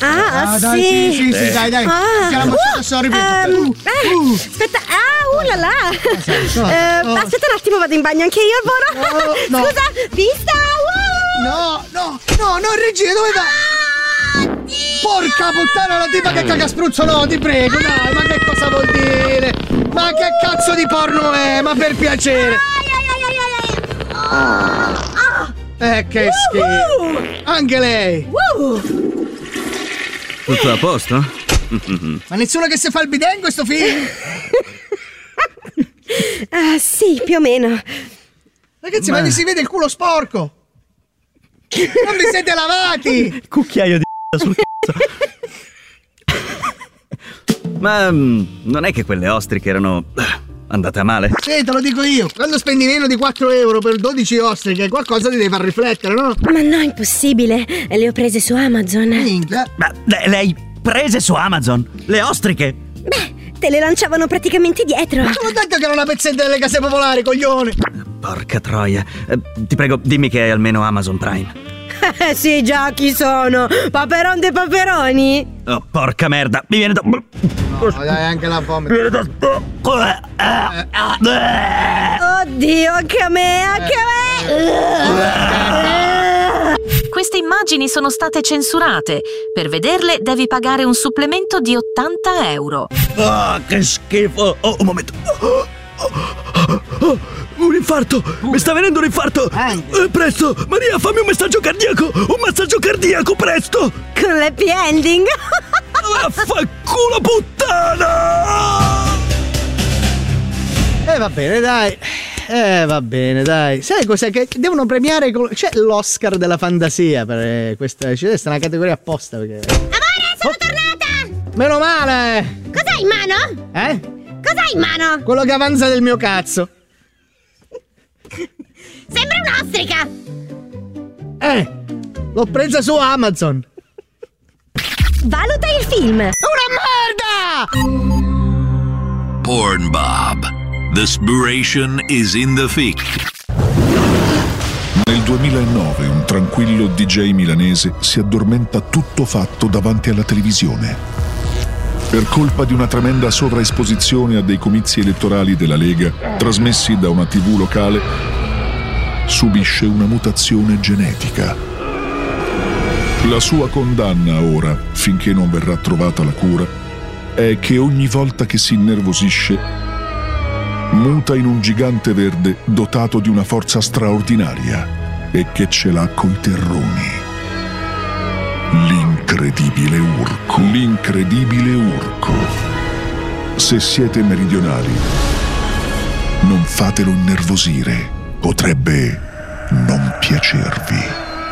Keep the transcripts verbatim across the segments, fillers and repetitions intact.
Ah, Ah, sì. dai, sì, sì, sì, Eh. dai, dai. Ah. Siamo, Uh, sorry, ehm, uh, eh, uh. Aspetta, ah, uh là là. cosa? Eh, Oh. Aspetta un attimo, vado in bagno anche io, Alvoro. Oh, no. Scusa, vista. Uh. No, no, no, no, regina, dove vai? Porca puttana, la tipa che caga spruzzo, no, ti prego, dai, ma che cosa vuol dire? Ma che cazzo di porno è? Ma per piacere. Eh, che schifo. Anche lei. Tutto a posto? Ma nessuno che si fa il bidet in questo film? Ah, sì, più o meno. Ragazzi, ma, Ma- vi si vede il culo sporco. Non vi siete lavati. Cucchiaio di sul cazzo. Ma mm, non è che quelle ostriche erano eh, andate a male? Sì, te lo dico io. Quando spendi meno di quattro euro per dodici ostriche, qualcosa ti deve far riflettere, no? Ma no, impossibile. Le ho prese su Amazon. Minchia. Ma le, le hai prese su Amazon? Le ostriche? Beh, te le lanciavano praticamente dietro. Te l'ho detto che era una pezzetta delle case popolari, coglione. Porca troia. Eh, ti prego, dimmi che hai almeno Amazon Prime. Eh sì, già, chi sono? Paperon dei paperoni? Oh, porca merda, mi viene da... No, dai, anche la fame. Mi viene da... Oddio, anche a me, anche a me. Queste immagini sono state censurate. Per vederle devi pagare un supplemento di ottanta euro. Ah, che schifo. Oh, un momento. Oh, oh, oh, un infarto. Mi sta venendo un infarto. Eh, presto, Maria, fammi un messaggio cardiaco. Un massaggio cardiaco, presto. Con l'happy ending. Vaffanculo puttana. Eh, va bene, dai. Eh, va bene, dai. Sai cos'è che devono premiare? Con... C'è l'Oscar della fantasia per eh, questa. C'è una categoria apposta perché. Amore, sono Oh. tornata. Meno male! Cos'hai in mano? Eh? Cos'hai in mano? Quello che avanza del mio cazzo. Sembra un'ostrica. Eh! L'ho presa su Amazon. Valuta il film. Una merda! Porn Bob. The spiration is in the fic. Nel duemilanove un tranquillo D J milanese si addormenta tutto fatto davanti alla televisione. Per colpa di una tremenda sovraesposizione a dei comizi elettorali della Lega, trasmessi da una tivù locale, subisce una mutazione genetica. La sua condanna ora, finché non verrà trovata la cura, è che ogni volta che si innervosisce muta in un gigante verde dotato di una forza straordinaria e che ce l'ha coi terroni. L'incredibile Urco. L'incredibile Urco. Se siete meridionali, non fatelo innervosire. Potrebbe non piacervi.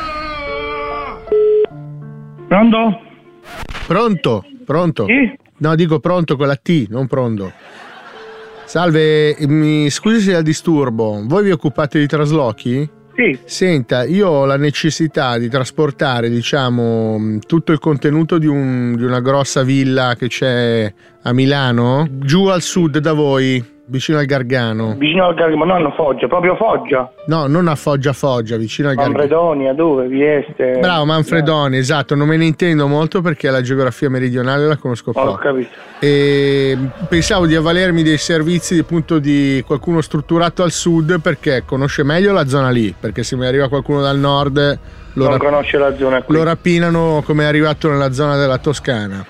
Pronto? Pronto? Pronto? Sì? No, dico pronto con la T, non pronto. Salve, mi scusi se la disturbo. Voi vi occupate di traslochi? Sì. Senta, io ho la necessità di trasportare, diciamo, tutto il contenuto di, un, di una grossa villa che c'è a Milano, giù al sud da voi, vicino al Gargano. Vicino al Gargano, ma non a Foggia, proprio Foggia. No, non a Foggia Foggia, vicino al Gargano. Manfredonia, dove? Vieste. Bravo, Manfredoni, esatto, non me ne intendo molto perché la geografia meridionale la conosco Ho poco. capito. E pensavo di avvalermi dei servizi appunto di qualcuno strutturato al sud perché conosce meglio la zona lì, perché se mi arriva qualcuno dal nord lo, Non rap- conosce la zona qui. lo rapinano come è arrivato nella zona della Toscana.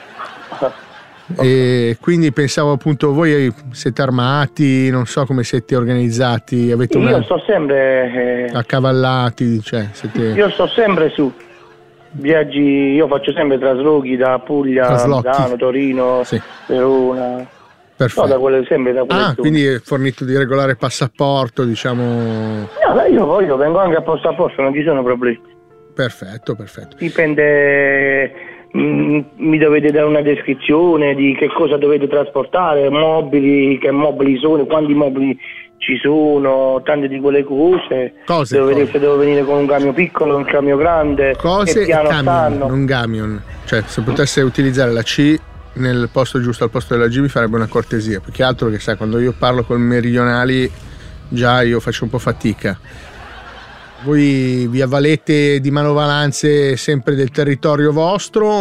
E quindi pensavo appunto, voi siete armati, non so come siete organizzati, avete Io una... sto sempre. eh, accavallati, cioè siete... Io sto sempre su. Viaggi, io faccio sempre traslochi da Puglia, Traslochi. Milano, Torino, Sì. Verona. Perfetto. No, da quelle, sempre da quelle Ah, zone. quindi è fornito di regolare passaporto, diciamo. No, beh, io voglio, vengo anche a posto a posto, non ci sono problemi. Perfetto, perfetto. Dipende, mm, mi dovete dare una descrizione di che cosa dovete trasportare, mobili, che mobili sono, quanti mobili ci sono, tante di quelle cose. Cose, Devo vedere cose. se devo venire con un camion piccolo, un camion grande, Cose che e piano camion, stanno. non camion. Cioè, se potesse utilizzare la C nel posto giusto al posto della G mi farebbe una cortesia. Più che altro che sai, quando io parlo con meridionali già io faccio un po' fatica. Voi vi avvalete di manovalanze sempre del territorio vostro